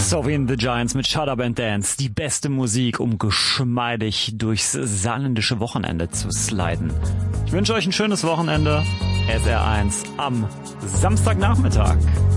So wie in The Giants mit Shut Up and Dance. Die beste Musik, um geschmeidig durchs saarländische Wochenende zu sliden. Ich wünsche euch ein schönes Wochenende. SR1 am Samstagnachmittag.